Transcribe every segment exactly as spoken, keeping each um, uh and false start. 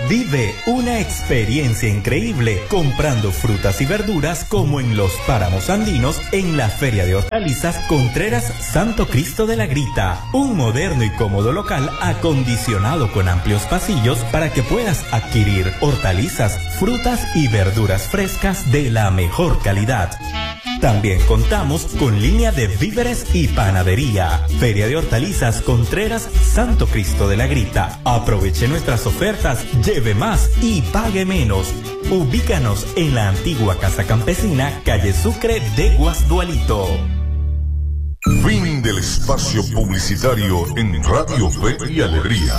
Vive una experiencia increíble comprando frutas y verduras como en los páramos andinos en la Feria de Hortalizas Contreras Santo Cristo de la Grita. Un moderno y cómodo local acondicionado con amplios pasillos para que puedas adquirir hortalizas, frutas y verduras frescas de la mejor calidad. También contamos con línea de víveres y panadería. Feria de Hortalizas Contreras Santo Cristo de la Grita. Aproveche nuestras ofertas, lleve más y pague menos. Ubícanos en la antigua Casa Campesina, calle Sucre de Guasdualito. Fin del espacio publicitario en Radio Fe y Alegría.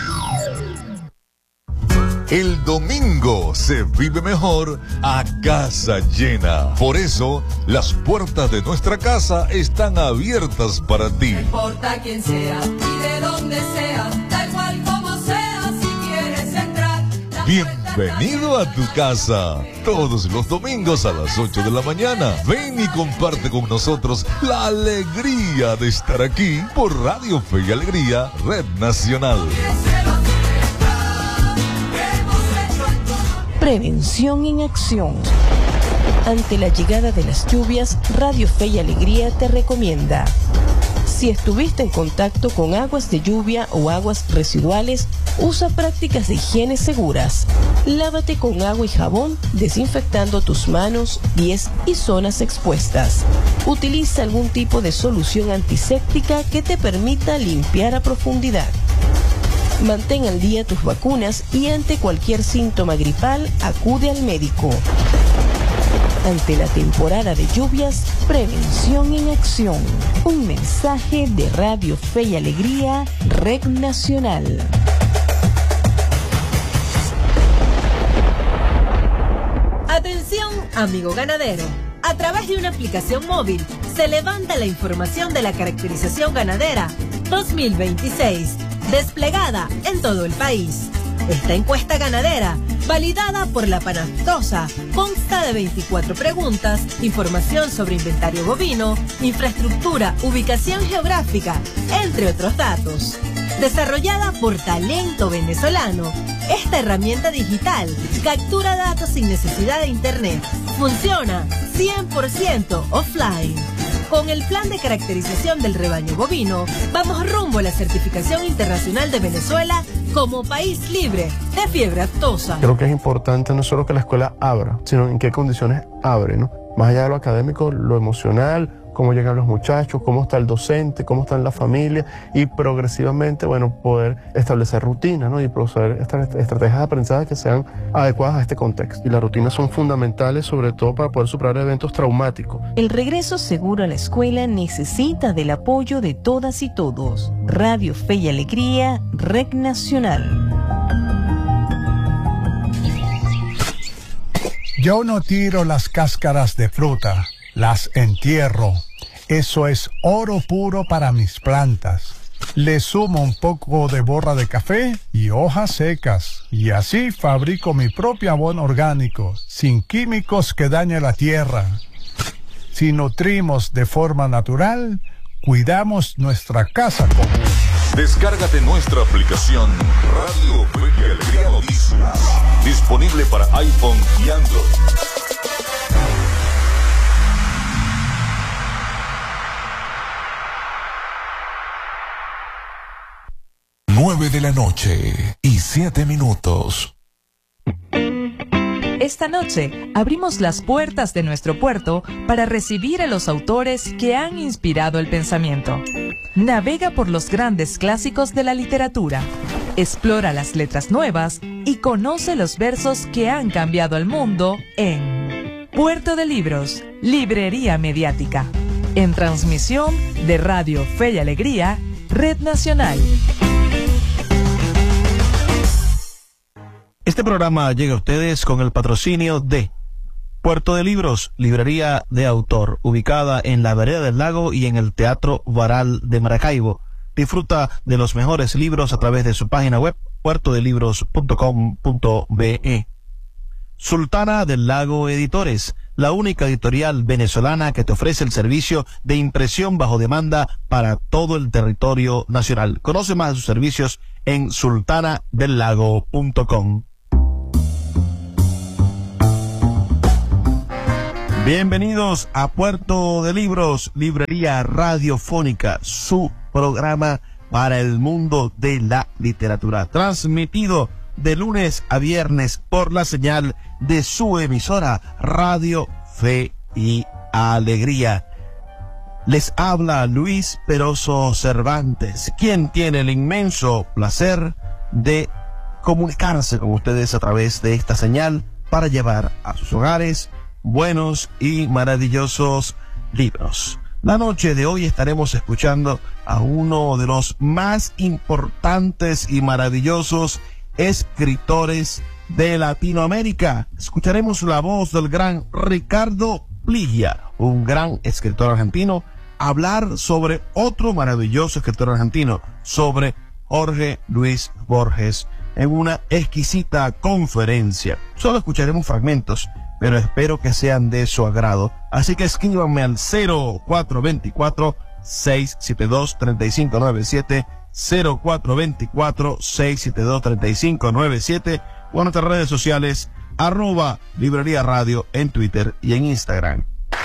El domingo se vive mejor a casa llena. Por eso, las puertas de nuestra casa están abiertas para ti. No importa quién sea y de dónde sea, da igual como sea, si quieres entrar. Bienvenido a tu casa. Todos los domingos a las ocho de la mañana. Ven y comparte con nosotros la alegría de estar aquí por Radio Fe y Alegría, Red Nacional. Prevención en acción. Ante la llegada de las lluvias, Radio Fe y Alegría te recomienda: si estuviste en contacto con aguas de lluvia o aguas residuales, usa prácticas de higiene seguras. Lávate con agua y jabón, desinfectando tus manos, pies y zonas expuestas. Utiliza algún tipo de solución antiséptica que te permita limpiar a profundidad. Mantén al día tus vacunas y ante cualquier síntoma gripal, acude al médico. Ante la temporada de lluvias, prevención en acción. Un mensaje de Radio Fe y Alegría, Red Nacional. Atención, amigo ganadero. A través de una aplicación móvil, se levanta la información de la caracterización ganadera dos mil veintiséis. Desplegada en todo el país. Esta encuesta ganadera, validada por la Panaftosa, consta de veinticuatro preguntas, información sobre inventario bovino, infraestructura, ubicación geográfica, entre otros datos. Desarrollada por Talento Venezolano, esta herramienta digital captura datos sin necesidad de internet. Funciona cien por ciento offline. Con el plan de caracterización del rebaño bovino, vamos rumbo a la certificación internacional de Venezuela como país libre de fiebre aftosa. Creo que es importante no solo que la escuela abra, sino en qué condiciones abre, ¿no? Más allá de lo académico, lo emocional, cómo llegan los muchachos, cómo está el docente, cómo está la familia, y progresivamente, bueno, poder establecer rutinas, ¿no? Y proceder estas estrategias de aprendizaje que sean adecuadas a este contexto. Y las rutinas son fundamentales, sobre todo para poder superar eventos traumáticos. El regreso seguro a la escuela necesita del apoyo de todas y todos. Radio Fe y Alegría, Red Nacional. Yo no tiro las cáscaras de fruta, las entierro. Eso es oro puro para mis plantas. Le sumo un poco de borra de café y hojas secas. Y así fabrico mi propio abono orgánico, sin químicos que dañen la tierra. Si nutrimos de forma natural, cuidamos nuestra casa común. Descárgate nuestra aplicación Radio Fe y Alegría Noticias. Disponible para iPhone y Android. Nueve de la noche y siete minutos. Esta noche abrimos las puertas de nuestro puerto para recibir a los autores que han inspirado el pensamiento. Navega por los grandes clásicos de la literatura, explora las letras nuevas y conoce los versos que han cambiado el mundo en Puerto de Libros, Librería Mediática, en transmisión de Radio Fe y Alegría, Red Nacional. Este programa llega a ustedes con el patrocinio de Puerto de Libros, librería de autor, ubicada en la Vereda del Lago y en el Teatro Varal de Maracaibo. Disfruta de los mejores libros a través de su página web, puerto de libros punto com punto be. Sultana del Lago Editores, la única editorial venezolana que te ofrece el servicio de impresión bajo demanda para todo el territorio nacional. Conoce más de sus servicios en sultana del lago punto com. Bienvenidos a Puerto de Libros, librería radiofónica, su programa para el mundo de la literatura, transmitido de lunes a viernes por la señal de su emisora Radio Fe y Alegría. Les habla Luis Peroso Cervantes, quien tiene el inmenso placer de comunicarse con ustedes a través de esta señal para llevar a sus hogares buenos y maravillosos libros. La noche de hoy estaremos escuchando a uno de los más importantes y maravillosos escritores de Latinoamérica. Escucharemos la voz del gran Ricardo Pliglia, un gran escritor argentino, hablar sobre otro maravilloso escritor argentino, sobre Jorge Luis Borges, en una exquisita conferencia. Solo escucharemos fragmentos, pero espero que sean de su agrado. Así que escríbanme al cero cuatro dos cuatro, seis siete dos, tres cinco nueve siete, cero cuatro dos cuatro, seis siete dos, tres cinco nueve siete o en nuestras redes sociales, arroba Librería Radio en Twitter y en Instagram.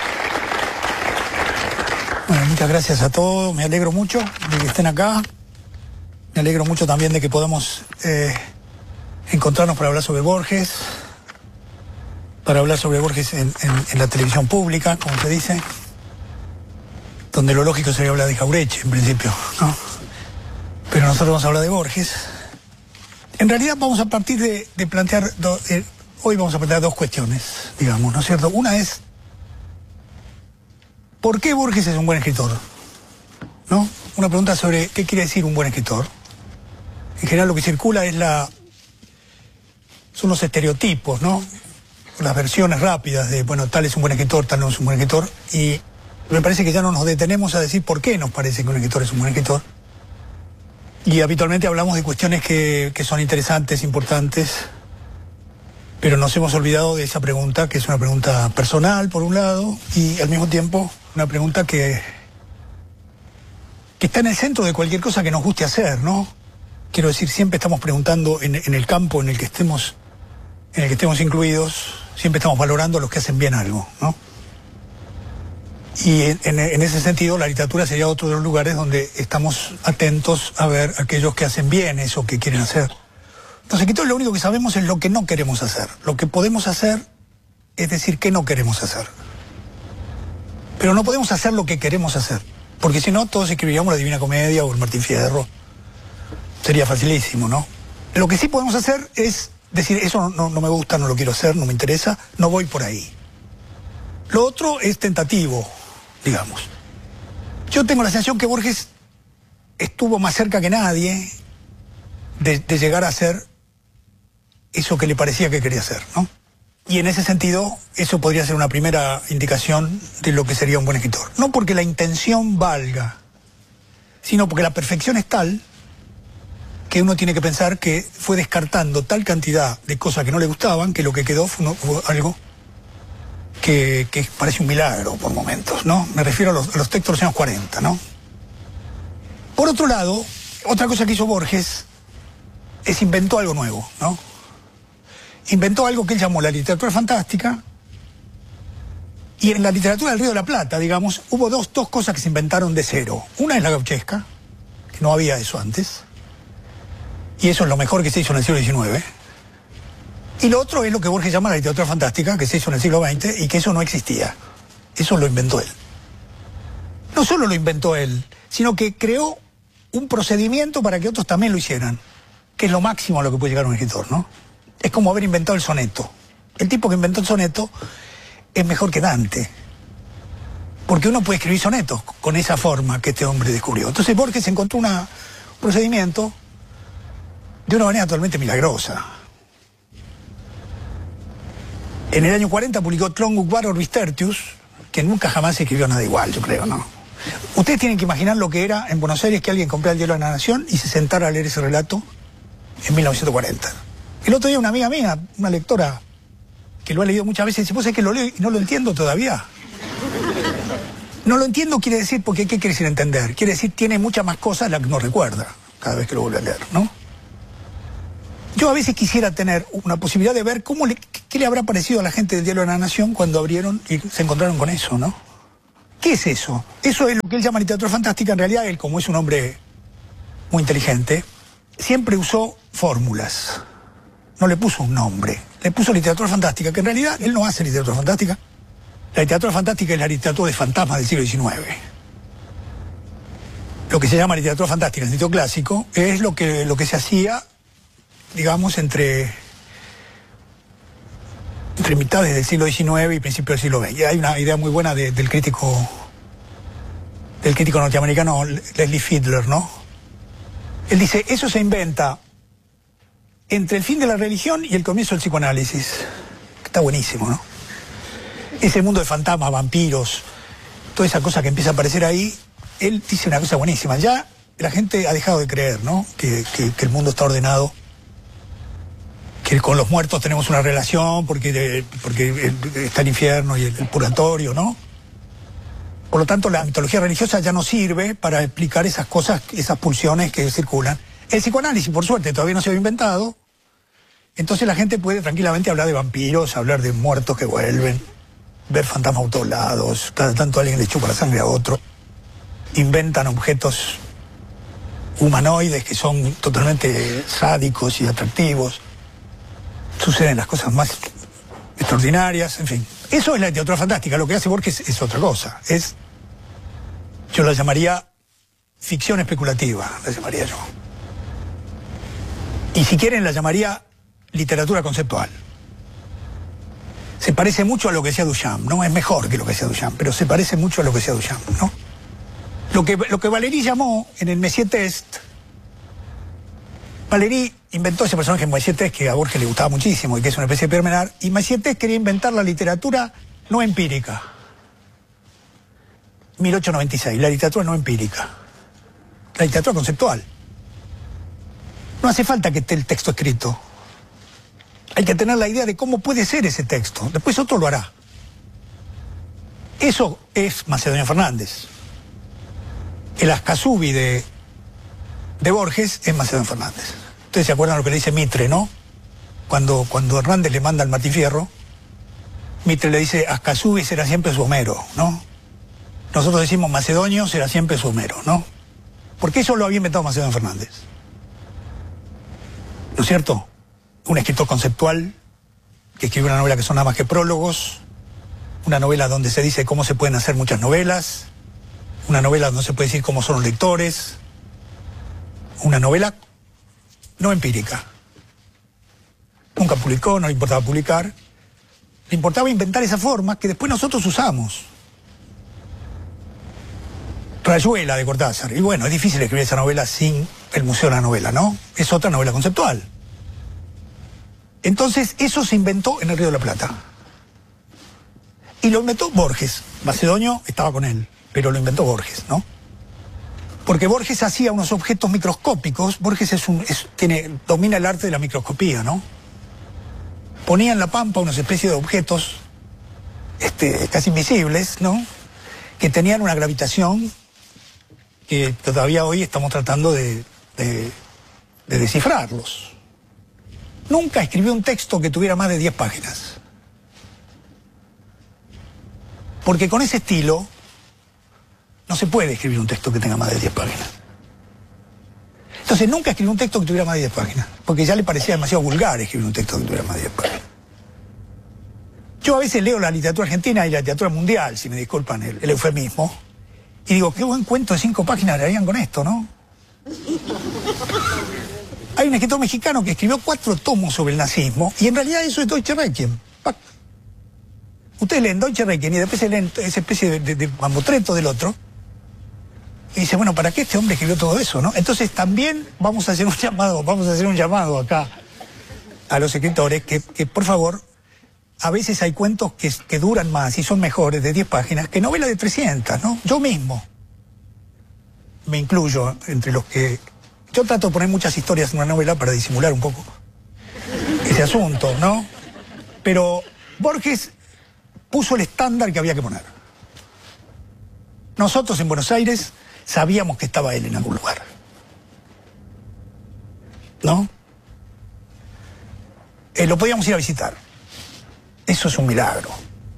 Bueno, muchas gracias a todos. Me alegro mucho de que estén acá. Me alegro mucho también de que podamos eh, encontrarnos para hablar sobre Borges, para hablar sobre Borges en, en, en la televisión pública, como se dice, donde lo lógico sería hablar de Jauretche, en principio, ¿no? Pero nosotros vamos a hablar de Borges. En realidad vamos a partir de, de plantear, do, eh, hoy vamos a plantear dos cuestiones, digamos, ¿no es cierto? Una es, ¿por qué Borges es un buen escritor? ¿No? Una pregunta sobre qué quiere decir un buen escritor. En general lo que circula es la son los estereotipos, ¿no? Las versiones rápidas de, bueno, tal es un buen escritor, tal no es un buen escritor, y me parece que ya no nos detenemos a decir por qué nos parece que un escritor es un buen escritor. Y habitualmente hablamos de cuestiones que, que son interesantes, importantes, pero nos hemos olvidado de esa pregunta, que es una pregunta personal, por un lado, y al mismo tiempo una pregunta que, que está en el centro de cualquier cosa que nos guste hacer, ¿no? Quiero decir, siempre estamos preguntando en, en el campo en el que estemos, en el que estemos incluidos, siempre estamos valorando a los que hacen bien algo, ¿no? Y en, en, en ese sentido la literatura sería otro de los lugares donde estamos atentos a ver a aquellos que hacen bien eso que quieren hacer. Los escritores lo único que sabemos es lo que no queremos hacer. Lo que podemos hacer es decir qué no queremos hacer. Pero no podemos hacer lo que queremos hacer, porque si no todos escribiríamos la Divina Comedia o el Martín Fierro. Sería facilísimo, ¿no? Lo que sí podemos hacer es decir, eso no, no me gusta, no lo quiero hacer, no me interesa, no voy por ahí. Lo otro es tentativo, digamos. Yo tengo la sensación que Borges estuvo más cerca que nadie de, de llegar a hacer eso que le parecía que quería hacer, ¿no? Y en ese sentido, eso podría ser una primera indicación de lo que sería un buen escritor. No porque la intención valga, sino porque la perfección es tal que uno tiene que pensar que fue descartando tal cantidad de cosas que no le gustaban, que lo que quedó fue, uno, fue algo que, que parece un milagro por momentos, ¿no? Me refiero a los, a los textos de los años cuarenta, ¿no? Por otro lado, otra cosa que hizo Borges es inventó algo nuevo, ¿no? Inventó algo que él llamó la literatura fantástica, y en la literatura del Río de la Plata, digamos, hubo dos, dos cosas que se inventaron de cero. Una es la gauchesca, que no había eso antes, y eso es lo mejor que se hizo en el siglo diecinueve. Y lo otro es lo que Borges llama la literatura fantástica, que se hizo en el siglo veinte, y que eso no existía. Eso lo inventó él. No solo lo inventó él, sino que creó un procedimiento para que otros también lo hicieran, que es lo máximo a lo que puede llegar un escritor, ¿no? Es como haber inventado el soneto. El tipo que inventó el soneto es mejor que Dante, porque uno puede escribir sonetos con esa forma que este hombre descubrió. Entonces Borges encontró una, un procedimiento de una manera totalmente milagrosa. En el año cuarenta publicó Tronc Var Orbis Tertius, que nunca jamás escribió nada igual, yo creo, ¿no? Ustedes tienen que imaginar lo que era en Buenos Aires que alguien comprara el Diario de la Nación y se sentara a leer ese relato en mil novecientos cuarenta. El otro día una amiga mía, una lectora, que lo ha leído muchas veces, dice, ¿vos sabés que lo leo y no lo entiendo todavía? No lo entiendo quiere decir, porque ¿qué quiere decir entender? Quiere decir, tiene muchas más cosas las que no recuerda cada vez que lo vuelve a leer, ¿no? Yo a veces quisiera tener una posibilidad de ver cómo le, qué, ¿Qué le habrá parecido a la gente del Diario de la Nación cuando abrieron y se encontraron con eso, no? ¿Qué es eso? Eso es lo que él llama literatura fantástica. En realidad, él, como es un hombre muy inteligente, siempre usó fórmulas. No le puso un nombre. Le puso literatura fantástica, que en realidad él no hace literatura fantástica. La literatura fantástica es la literatura de fantasmas del siglo diecinueve. Lo que se llama literatura fantástica en sentido clásico es lo que, lo que se hacía, digamos, entre, entre mitades del siglo diecinueve y principios del siglo veinte. Y hay una idea muy buena de, del crítico del crítico norteamericano Leslie Fiedler, ¿no? Él dice, eso se inventa entre el fin de la religión y el comienzo del psicoanálisis. Está buenísimo, ¿no? Ese mundo de fantasmas, vampiros, toda esa cosa que empieza a aparecer ahí, él dice una cosa buenísima. Ya la gente ha dejado de creer, ¿no? Que, que, que el mundo está ordenado, que con los muertos tenemos una relación porque, porque está el infierno y el, el purgatorio, ¿no? Por lo tanto, la mitología religiosa ya no sirve para explicar esas cosas, esas pulsiones que circulan. El psicoanálisis, por suerte, todavía no se había inventado. Entonces la gente puede tranquilamente hablar de vampiros, hablar de muertos que vuelven, ver fantasmas a todos lados, cada tanto alguien le chupa la sangre a otro. Inventan objetos humanoides que son totalmente sádicos y atractivos. Suceden las cosas más extraordinarias, en fin. Eso es la literatura fantástica. Lo que hace Borges es otra cosa. Es, yo la llamaría ficción especulativa, la llamaría yo. Y si quieren la llamaría literatura conceptual. Se parece mucho a lo que decía Duchamp, ¿no? Es mejor que lo que decía Duchamp, pero se parece mucho a lo que decía Duchamp, ¿no? Lo que, lo que Valéry llamó en el Messier Test, Valéry inventó ese personaje Messier Test que a Borges le gustaba muchísimo y que es una especie de Pierre Menard, y Messier Test quería inventar la literatura no empírica. mil ochocientos noventa y seis, la literatura no empírica. La literatura conceptual. No hace falta que esté el texto escrito. Hay que tener la idea de cómo puede ser ese texto. Después otro lo hará. Eso es Macedonio Fernández. El Ascasubi de, de Borges es Macedonio Fernández. Ustedes se acuerdan lo que le dice Mitre, ¿no? Cuando, cuando Hernández le manda al Martín Fierro, Mitre le dice, Ascasubi será siempre su Homero, ¿no? Nosotros decimos Macedonio será siempre su Homero, ¿no? Porque eso lo había inventado Macedonio Fernández. ¿No es cierto? Un escritor conceptual que escribe una novela que son nada más que prólogos, una novela donde se dice cómo se pueden hacer muchas novelas, una novela donde se puede decir cómo son los lectores, una novela no empírica. Nunca publicó, no le importaba publicar, le importaba inventar esa forma que después nosotros usamos. Rayuela de Cortázar, y bueno, es difícil escribir esa novela sin el Museo de la Novela, ¿no? Es otra novela conceptual. Entonces, eso se inventó en el Río de la Plata. Y lo inventó Borges. Macedonio estaba con él, pero lo inventó Borges, ¿no? Porque Borges hacía unos objetos microscópicos. Borges es un, es, tiene, domina el arte de la microscopía, ¿no? Ponía en la pampa unas especies de objetos este, casi invisibles, ¿no? Que tenían una gravitación que todavía hoy estamos tratando de, de, de descifrarlos. Nunca escribió un texto que tuviera más de diez páginas. Porque con ese estilo no se puede escribir un texto que tenga más de diez páginas. Entonces nunca escribió un texto que tuviera más de diez páginas, porque ya le parecía demasiado vulgar escribir un texto que tuviera más de diez páginas. Yo a veces leo la literatura argentina y la literatura mundial, si me disculpan el, el eufemismo, y digo, qué buen cuento de cinco páginas le harían con esto, ¿no? Hay un escritor mexicano que escribió cuatro tomos sobre el nazismo, y en realidad eso es Deutsche Requiem. Ustedes leen Deutsche Requiem y después se leen esa especie de, de, de mamotreto del otro, y dice, bueno, ¿para qué este hombre escribió todo eso, no? Entonces también vamos a hacer un llamado, vamos a hacer un llamado acá a los escritores, que, que por favor, a veces hay cuentos que, que duran más y son mejores de diez páginas que novelas de trescientas, ¿no? Yo mismo me incluyo entre los que... Yo trato de poner muchas historias en una novela para disimular un poco ese asunto, ¿no? Pero Borges puso el estándar que había que poner. Nosotros en Buenos Aires sabíamos que estaba él en algún lugar, ¿no? Eh, lo podíamos ir a visitar. Eso es un milagro.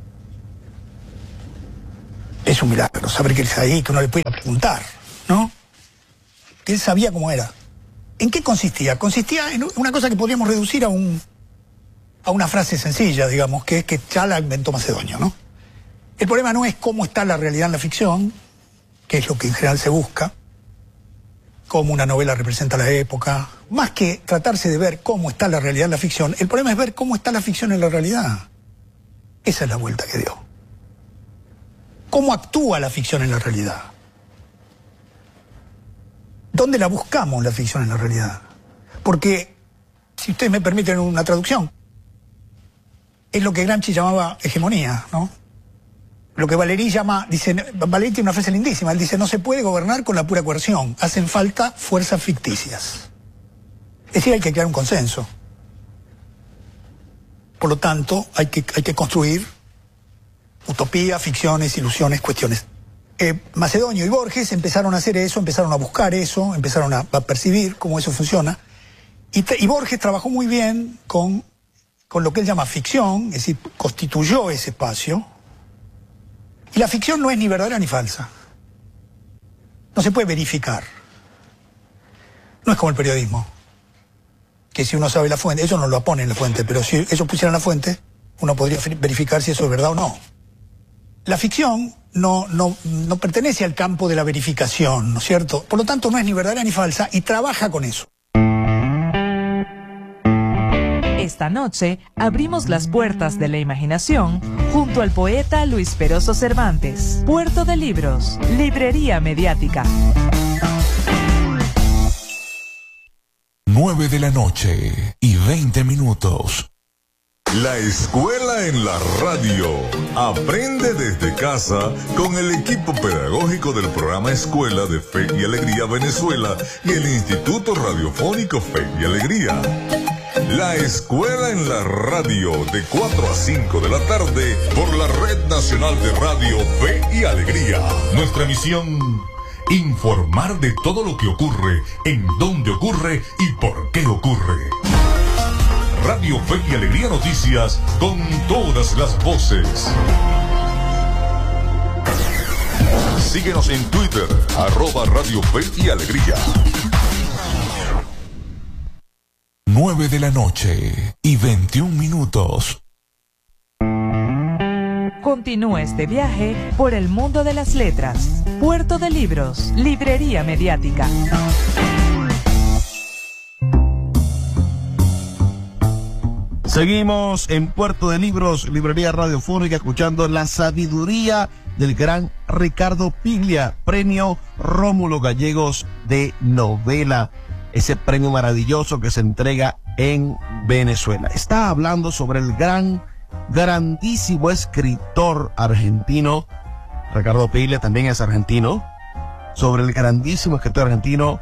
Es un milagro saber que él está ahí, que uno le puede preguntar, ¿no? Que él sabía cómo era. ¿En qué consistía? Consistía en una cosa que podríamos reducir a un a una frase sencilla, digamos, que es que ya la inventó Macedonio, ¿no? El problema no es cómo está la realidad en la ficción, que es lo que en general se busca, cómo una novela representa la época, más que tratarse de ver cómo está la realidad en la ficción, el problema es ver cómo está la ficción en la realidad. Esa es la vuelta que dio. ¿Cómo actúa la ficción en la realidad? ¿Dónde la buscamos la ficción en la realidad? Porque, si ustedes me permiten una traducción, es lo que Gramsci llamaba hegemonía, ¿no? Lo que Valéry llama, dice, Valéry tiene una frase lindísima, él dice, no se puede gobernar con la pura coerción, hacen falta fuerzas ficticias. Es decir, hay que crear un consenso. Por lo tanto, hay que, hay que construir utopía, ficciones, ilusiones, cuestiones. Eh, Macedonio y Borges empezaron a hacer eso, empezaron a buscar eso, empezaron a, a percibir cómo eso funciona. Y, y Borges trabajó muy bien con, con lo que él llama ficción, es decir, constituyó ese espacio. Y la ficción no es ni verdadera ni falsa. No se puede verificar. No es como el periodismo, que si uno sabe la fuente, ellos no lo ponen en la fuente, pero si ellos pusieran la fuente, uno podría verificar si eso es verdad o no. La ficción no, no, no pertenece al campo de la verificación, ¿no es cierto? Por lo tanto, no es ni verdadera ni falsa y trabaja con eso. Esta noche abrimos las puertas de la imaginación junto al poeta Luis Peroso Cervantes. Puerto de Libros, Librería Mediática. nueve de la noche y veinte minutos. La escuela en la radio. Aprende desde casa con el equipo pedagógico del programa Escuela de Fe y Alegría Venezuela y el Instituto Radiofónico Fe y Alegría. La escuela en la radio de cuatro a cinco de la tarde por la Red Nacional de Radio Fe y Alegría. Nuestra misión: informar de todo lo que ocurre, en dónde ocurre y por qué ocurre. Radio Fe y Alegría Noticias con todas las voces. Síguenos en Twitter, arroba Radio Fe y Alegría. nueve de la noche y veintiún minutos. Continúa este viaje por el mundo de las letras. Puerto de Libros, Librería Mediática. Seguimos en Puerto de Libros, Librería Radiofónica, escuchando la sabiduría del gran Ricardo Piglia, premio Rómulo Gallegos de novela. Ese premio maravilloso que se entrega en Venezuela. Está hablando sobre el gran, grandísimo escritor argentino, Ricardo Piglia también es argentino, sobre el grandísimo escritor argentino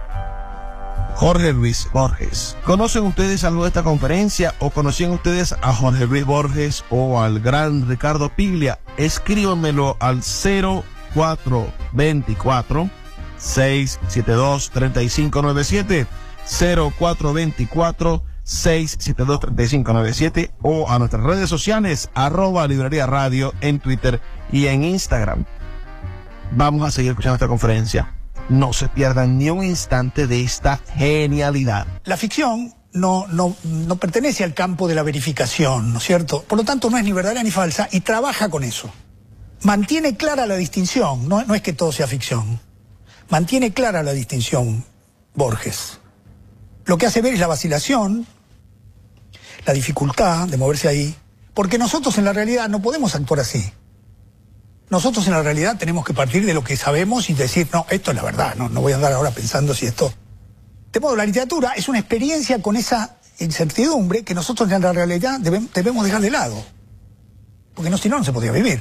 Jorge Luis Borges. ¿Conocen ustedes algo de esta conferencia o conocían ustedes a Jorge Luis Borges o al gran Ricardo Piglia? Escríbanmelo al cero cuatro veinticuatro, seiscientos setenta y dos, treinta y cinco noventa y siete, cero cuatro veinticuatro, seiscientos setenta y dos, treinta y cinco noventa y siete o a nuestras redes sociales, arroba Librería Radio en Twitter y en Instagram. Vamos a seguir escuchando esta conferencia. No se pierdan ni un instante de esta genialidad. La ficción no, no, no pertenece al campo de la verificación, ¿no es cierto? Por lo tanto, no es ni verdadera ni falsa y trabaja con eso. Mantiene clara la distinción, no, no es que todo sea ficción. Mantiene clara la distinción Borges. Lo que hace ver es la vacilación, la dificultad de moverse ahí, porque nosotros en la realidad no podemos actuar así. Nosotros en la realidad tenemos que partir de lo que sabemos y decir, no, esto es la verdad, no, no voy a andar ahora pensando si esto... De modo, la literatura es una experiencia con esa incertidumbre que nosotros en la realidad debemos, debemos dejar de lado. Porque no, si no, no se podría vivir.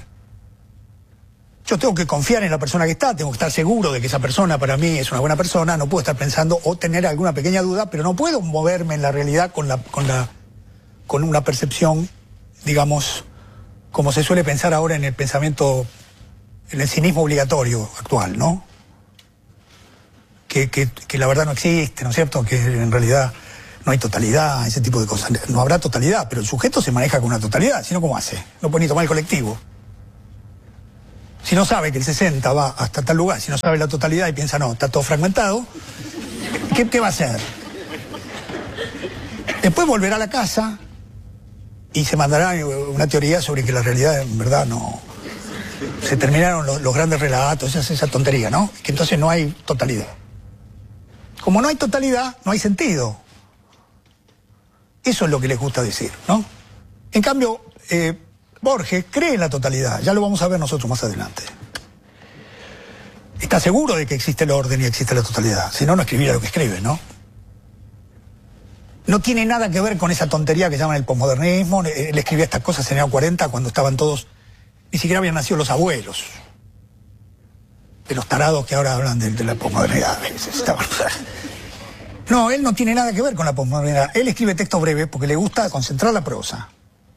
Yo tengo que confiar en la persona que está, tengo que estar seguro de que esa persona para mí es una buena persona, no puedo estar pensando o tener alguna pequeña duda, pero no puedo moverme en la realidad con, la, con, la, con una percepción, digamos, como se suele pensar ahora en el pensamiento, en el cinismo obligatorio actual, ¿no? Que, que, que la verdad no existe, ¿no es cierto? Que en realidad no hay totalidad, ese tipo de cosas. No habrá totalidad, pero el sujeto se maneja con una totalidad, si no, ¿cómo hace? No puede ni tomar el colectivo. Si no sabe que el sesenta va hasta tal lugar, si no sabe la totalidad y piensa, no, está todo fragmentado, ¿qué, qué va a hacer? Después volverá a la casa y se mandará una teoría sobre que la realidad en verdad no... Se terminaron los, los grandes relatos, esa, esa tontería, ¿no? Que entonces no hay totalidad. Como no hay totalidad, no hay sentido. Eso es lo que les gusta decir, ¿no? En cambio, eh, Borges cree en la totalidad, ya lo vamos a ver nosotros más adelante. Está seguro de que existe el orden y existe la totalidad, si no, no escribiera lo que escribe, ¿no? No tiene nada que ver con esa tontería que llaman el posmodernismo. Él escribía estas cosas en el año cuarenta cuando estaban todos, ni siquiera habían nacido los abuelos de los tarados que ahora hablan de, de la posmodernidad. No, él no tiene nada que ver con la posmodernidad. Él escribe textos breves porque le gusta concentrar la prosa.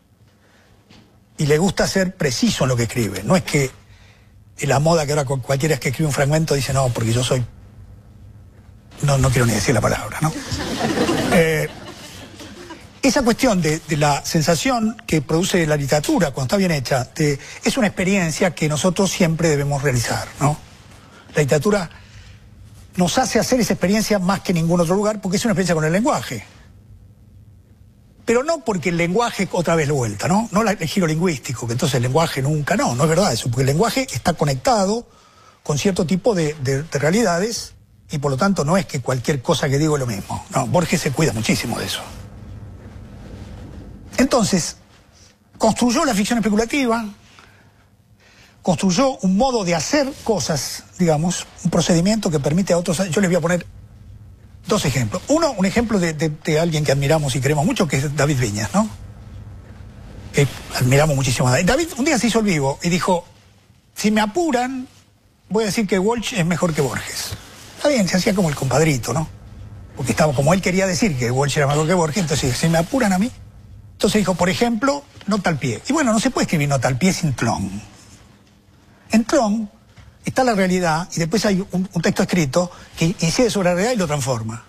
Y le gusta ser preciso en lo que escribe. No es que la moda que ahora cualquiera que escribe un fragmento dice, no, porque yo soy... No, no quiero ni decir la palabra, ¿no? Eh, esa cuestión de, de la sensación que produce la literatura cuando está bien hecha, de, es una experiencia que nosotros siempre debemos realizar, ¿no? La literatura nos hace hacer esa experiencia más que en ningún otro lugar porque es una experiencia con el lenguaje. Pero no porque el lenguaje otra vez lo vuelta, ¿no? No el giro lingüístico, que entonces el lenguaje nunca, no, no es verdad eso, porque el lenguaje está conectado con cierto tipo de, de, de realidades y por lo tanto no es que cualquier cosa que digo es lo mismo. No, Borges se cuida muchísimo de eso. Entonces, construyó la ficción especulativa, construyó un modo de hacer cosas, digamos, un procedimiento que permite a otros... Yo les voy a poner dos ejemplos. Uno, un ejemplo de, de, de alguien que admiramos y queremos mucho, que es David Viñas, ¿no? Que admiramos muchísimo a David. David un día se hizo el vivo y dijo, si me apuran, voy a decir que Walsh es mejor que Borges. Está bien, se hacía como el compadrito, ¿no? Porque estaba, como él quería decir que Walsh era mejor que Borges, entonces si me apuran a mí. Entonces dijo, por ejemplo, nota al pie. Y bueno, no se puede escribir nota al pie sin tlón. En tlón está la realidad y después hay un, un texto escrito que incide sobre la realidad y lo transforma.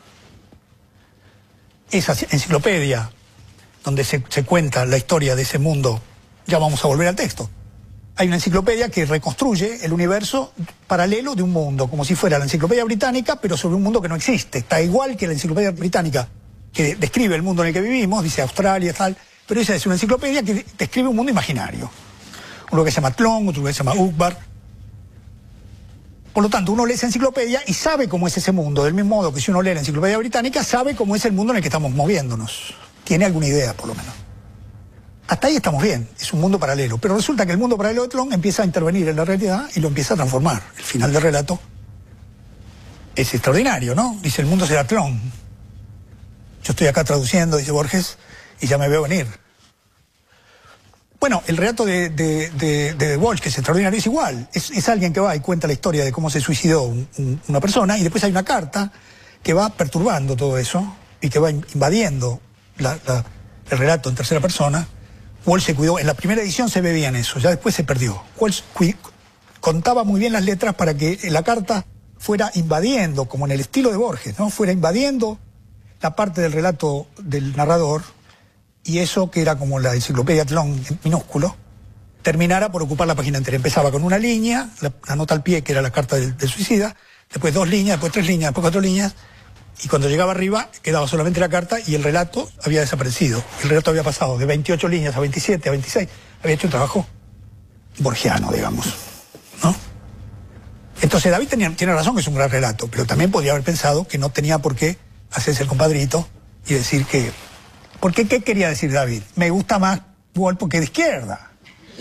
Esa enciclopedia donde se, se cuenta la historia de ese mundo, ya vamos a volver al texto. Hay una enciclopedia que reconstruye el universo paralelo de un mundo, como si fuera la enciclopedia británica, pero sobre un mundo que no existe. Está igual que la enciclopedia británica, que describe el mundo en el que vivimos, dice Australia, tal, pero esa es una enciclopedia que describe un mundo imaginario. Uno que se llama Tlön, otro que se llama Ukbar. Por lo tanto, uno lee esa enciclopedia y sabe cómo es ese mundo, del mismo modo que si uno lee la enciclopedia británica, sabe cómo es el mundo en el que estamos moviéndonos. Tiene alguna idea, por lo menos. Hasta ahí estamos bien, es un mundo paralelo. Pero resulta que el mundo paralelo de Tlön empieza a intervenir en la realidad y lo empieza a transformar. El final del relato es extraordinario, ¿no? Dice, el mundo será Tlön. Yo estoy acá traduciendo, dice Borges, y ya me veo venir. Bueno, el relato de, de, de, de Walsh, que es extraordinario, es igual. Es, es alguien que va y cuenta la historia de cómo se suicidó un, un, una persona, y después hay una carta que va perturbando todo eso y que va invadiendo la, la, el relato en tercera persona. Walsh se cuidó, en la primera edición se ve bien eso, ya después se perdió. Walsh contaba muy bien las letras para que la carta fuera invadiendo, como en el estilo de Borges, ¿no? Fuera invadiendo la parte del relato del narrador, y eso, que era como la enciclopedia Tlön en minúsculo, terminara por ocupar la página entera. Empezaba con una línea, la, la nota al pie, que era la carta del, del suicida, después dos líneas, después tres líneas, después cuatro líneas, y cuando llegaba arriba quedaba solamente la carta y el relato había desaparecido. El relato había pasado de veintiocho líneas a veintisiete, a veintiséis, había hecho un trabajo borgiano, digamos, ¿no? Entonces David tenía, tiene razón que es un gran relato, pero también podría haber pensado que no tenía por qué hacerse el compadrito y decir que... Porque, ¿qué quería decir David? Me gusta más Walsh porque es de izquierda.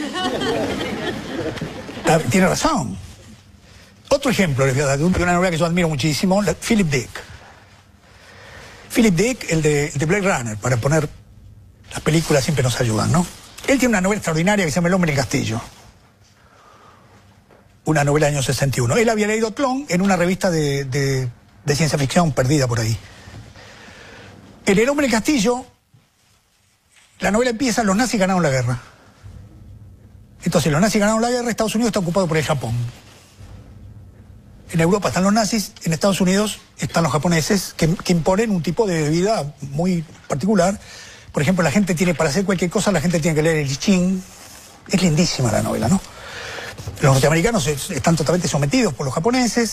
David tiene razón. Otro ejemplo les voy a dar de una novela que yo admiro muchísimo, la, Philip Dick. Philip Dick, el de, el de Blade Runner, para poner... Las películas siempre nos ayudan, ¿no? Él tiene una novela extraordinaria que se llama El hombre en el castillo. Una novela del año sesenta y uno. Él había leído Tlön en una revista de, de, de ciencia ficción perdida por ahí. En El hombre en el castillo, la novela empieza, los nazis ganaron la guerra. Entonces, los nazis ganaron la guerra, Estados Unidos está ocupado por el Japón. En Europa están los nazis, en Estados Unidos están los japoneses que, que imponen un tipo de vida muy particular. Por ejemplo, la gente tiene, para hacer cualquier cosa, la gente tiene que leer el I Ching. Es lindísima la novela, ¿no? Los norteamericanos están totalmente sometidos por los japoneses.